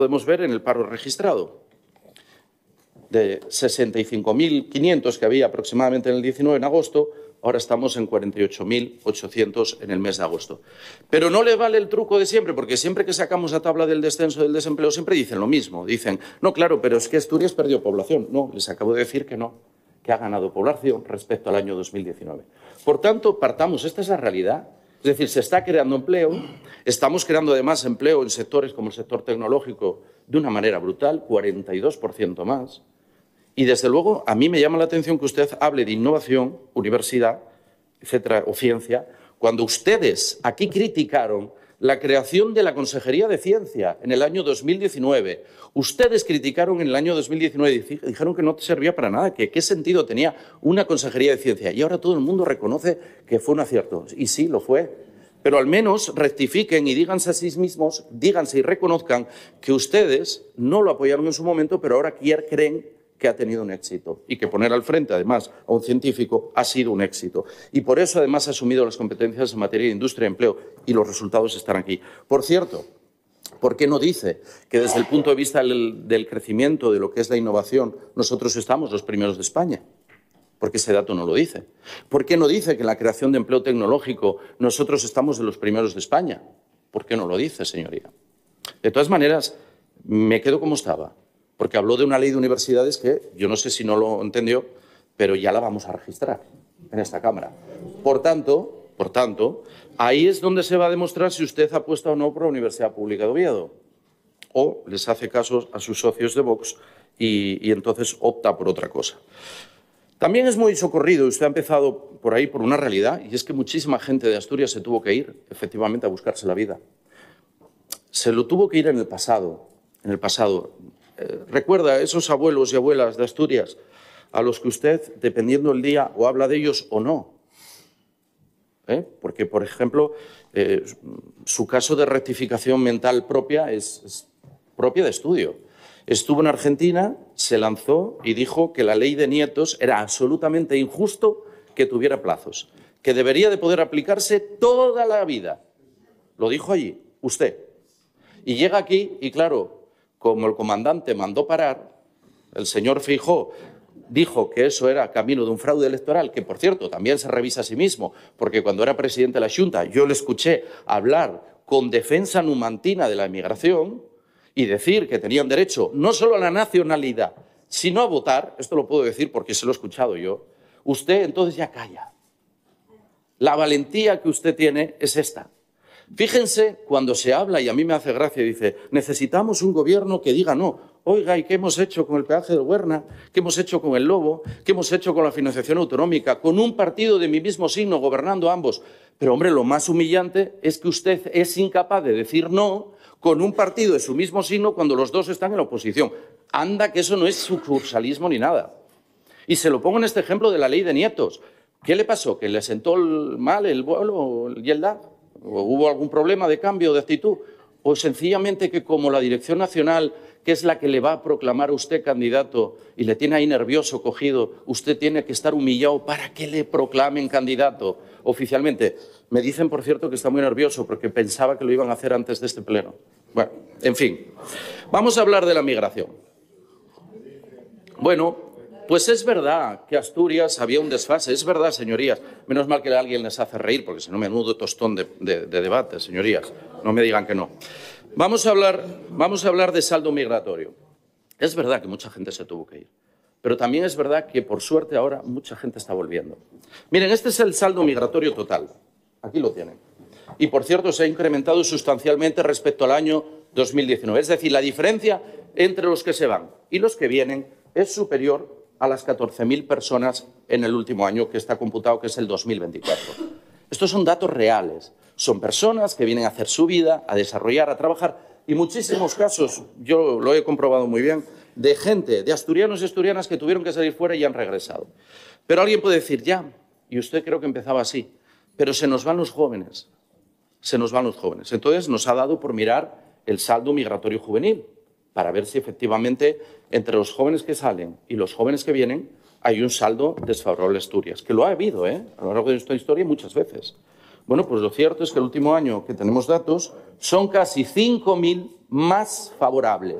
podemos ver en el paro registrado. De 65.500 que había aproximadamente en el 19 en agosto, ahora estamos en 48.800 en el mes de agosto. Pero no le vale el truco de siempre, porque siempre que sacamos la tabla del descenso del desempleo siempre dicen lo mismo. Dicen, no, claro, pero es que Asturias perdió población. No, les acabo de decir que no, que ha ganado población respecto al año 2019. Por tanto, partamos, esta es la realidad. Es decir, se está creando empleo, estamos creando además empleo en sectores como el sector tecnológico de una manera brutal, 42% más. Y, desde luego, a mí me llama la atención que usted hable de innovación, universidad, etcétera, o ciencia, cuando ustedes aquí criticaron la creación de la Consejería de Ciencia en el año 2019. Ustedes criticaron en el año 2019, dijeron que no servía para nada, que qué sentido tenía una Consejería de Ciencia. Y ahora todo el mundo reconoce que fue un acierto. Y sí, lo fue. Pero al menos rectifiquen y díganse a sí mismos, díganse y reconozcan que ustedes no lo apoyaron en su momento, pero ahora creen que ha tenido un éxito y que poner al frente, además, a un científico ha sido un éxito. Y por eso, además, ha asumido las competencias en materia de industria y empleo y los resultados están aquí. Por cierto, ¿por qué no dice que desde el punto de vista del crecimiento, de lo que es la innovación, nosotros estamos los primeros de España? Porque ese dato no lo dice. ¿Por qué no dice que en la creación de empleo tecnológico nosotros estamos de los primeros de España? ¿Por qué no lo dice, señoría? De todas maneras, me quedo como estaba. Porque habló de una ley de universidades que yo no sé si no lo entendió, pero ya la vamos a registrar en esta Cámara. Por tanto, ahí es donde se va a demostrar si usted apuesta o no por la Universidad Pública de Oviedo o les hace caso a sus socios de Vox y entonces opta por otra cosa. También es muy socorrido, usted ha empezado por ahí por una realidad, y es que muchísima gente de Asturias se tuvo que ir, efectivamente, a buscarse la vida. Se lo tuvo que ir en el pasado. Recuerda a esos abuelos y abuelas de Asturias a los que usted, dependiendo del día, o habla de ellos o no. Porque, por ejemplo, su caso de rectificación mental propia es propia de estudio. Estuvo en Argentina, se lanzó y dijo que la ley de nietos era absolutamente injusto que tuviera plazos, que debería de poder aplicarse toda la vida. Lo dijo allí, usted. Y llega aquí y, claro, como el comandante mandó parar, el señor Feijóo dijo que eso era camino de un fraude electoral, que, por cierto, también se revisa a sí mismo, porque cuando era presidente de la Xunta yo le escuché hablar con defensa numantina de la inmigración y decir que tenían derecho no solo a la nacionalidad, sino a votar. Esto lo puedo decir porque se lo he escuchado yo. Usted entonces ya calla. La valentía que usted tiene es esta. Fíjense cuando se habla, y a mí me hace gracia, dice, necesitamos un gobierno que diga no. Oiga, ¿y qué hemos hecho con el peaje del Huerna? ¿Qué hemos hecho con el Lobo? ¿Qué hemos hecho con la financiación autonómica? Con un partido de mi mismo signo gobernando ambos. Pero, hombre, lo más humillante es que usted es incapaz de decir no con un partido de su mismo signo cuando los dos están en la oposición. Anda, que eso no es sucursalismo ni nada. Y se lo pongo en este ejemplo de la ley de nietos. ¿Qué le pasó? ¿Que le sentó mal el vuelo y el DAG? ¿O hubo algún problema de cambio de actitud? ¿O sencillamente que como la Dirección Nacional, que es la que le va a proclamar a usted candidato y le tiene ahí nervioso, cogido, usted tiene que estar humillado para que le proclamen candidato oficialmente? Me dicen, por cierto, que está muy nervioso porque pensaba que lo iban a hacer antes de este pleno. Bueno, en fin, vamos a hablar de la migración. Bueno, pues es verdad que Asturias había un desfase, es verdad, señorías. Menos mal que alguien les hace reír, porque si no, menudo tostón de debate, señorías. No me digan que no. Vamos a hablar de saldo migratorio. Es verdad que mucha gente se tuvo que ir, pero también es verdad que, por suerte, ahora mucha gente está volviendo. Miren, este es el saldo migratorio total. Aquí lo tienen. Y, por cierto, se ha incrementado sustancialmente respecto al año 2019. Es decir, la diferencia entre los que se van y los que vienen es superior a las 14.000 personas en el último año que está computado, que es el 2024. Estos son datos reales. Son personas que vienen a hacer su vida, a desarrollar, a trabajar. Y muchísimos casos, yo lo he comprobado muy bien, de gente, de asturianos y asturianas que tuvieron que salir fuera y han regresado. Pero alguien puede decir, ya, y usted creo que empezaba así, pero se nos van los jóvenes. Se nos van los jóvenes. Entonces nos ha dado por mirar el saldo migratorio juvenil, para ver si efectivamente entre los jóvenes que salen y los jóvenes que vienen hay un saldo desfavorable a Asturias, que lo ha habido a lo largo de nuestra historia muchas veces. Bueno, pues lo cierto es que el último año que tenemos datos son casi 5.000 más favorables.